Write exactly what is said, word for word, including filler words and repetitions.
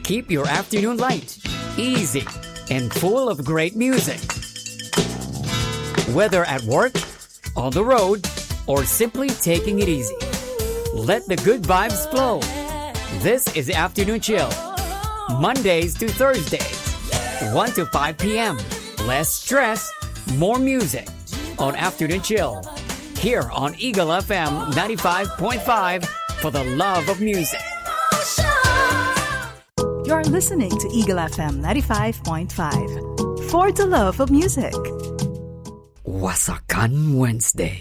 keep your afternoon light, easy, and full of great music. Whether at work, on the road, or simply taking it easy, let the good vibes flow. This is Afternoon Chill, Mondays to Thursdays, one to five p.m. Less stress, more music on Afternoon Chill, here on Eagle F M ninety-five point five for the love of music. You're listening to Eagle F M ninety-five point five for the love of music. Wasakan Wednesday.